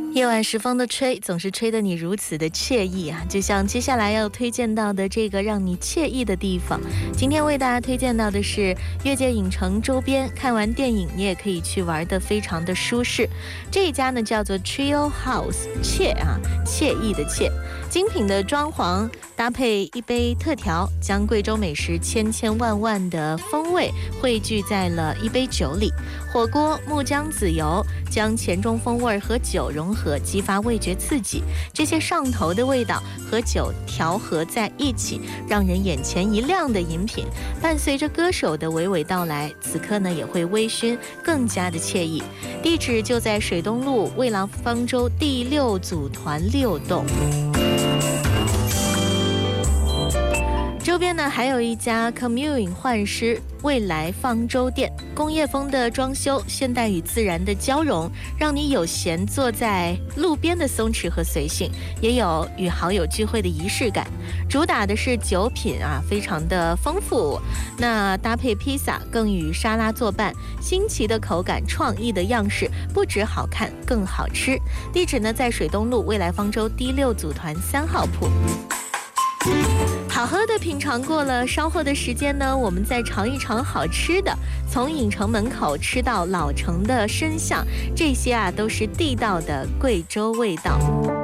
夜晚时风的吹，总是吹得你如此的惬意啊！就像接下来要推荐到的这个让你惬意的地方，今天为大家推荐到的是越界影城周边，看完电影你也可以去玩的非常的舒适。这一家呢叫做 Chill House， 惬啊，惬意的惬，精品的装潢搭配一杯特调，将贵州美食千千万万的风味汇聚在了一杯酒里。火锅木姜子油将黔中风味和酒融合，激发味觉刺激，这些上头的味道和酒调和在一起，让人眼前一亮的饮品，伴随着歌手的娓娓道来，此刻呢也会微醺，更加的惬意。地址就在水东路蔚蓝方舟第6组团6栋。周边呢还有一家 Commune 幻师未来方舟店，工业风的装修，现代与自然的交融，让你有闲坐在路边的松弛和随性，也有与好友聚会的仪式感。主打的是酒品啊，非常的丰富，那搭配披萨更与沙拉作伴，新奇的口感，创意的样式，不止好看更好吃。地址呢在水东路蔚来方舟第6组团3号铺。好喝的品尝过了，稍后的时间呢，我们再尝一尝好吃的。从影城门口吃到老城的深巷，这些啊都是地道的贵州味道。